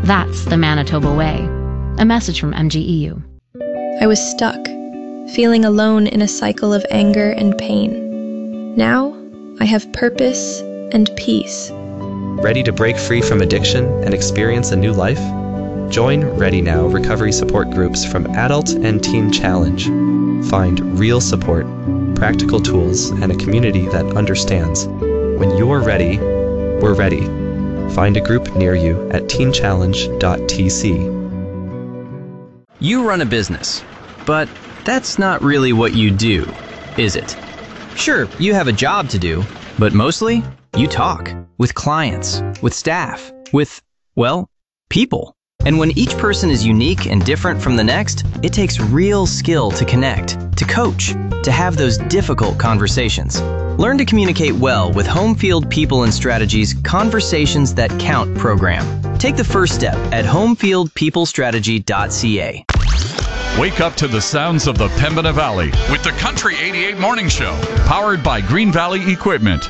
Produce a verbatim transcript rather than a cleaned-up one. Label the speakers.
Speaker 1: That's the Manitoba way. A message from M G E U.
Speaker 2: I was stuck, feeling alone in a cycle of anger and pain. Now, I have purpose and peace.
Speaker 3: Ready to break free from addiction and experience a new life? Join Ready Now recovery support groups from Adult and Teen Challenge. Find real support, practical tools, and a community that understands. When you're ready, we're ready. Find a group near you at teen challenge dot t c.
Speaker 4: You run a business, but that's not really what you do, is it? Sure, you have a job to do, but mostly you talk with clients, with staff, with, well, people. And when each person is unique and different from the next, it takes real skill to connect, to coach, to have those difficult conversations. Learn to communicate well with Homefield People and Strategies Conversations That Count program. Take the first step at homefield people strategy dot c a.
Speaker 5: Wake up to the sounds of the Pembina Valley with the Country eighty-eight Morning Show, powered by Green Valley Equipment.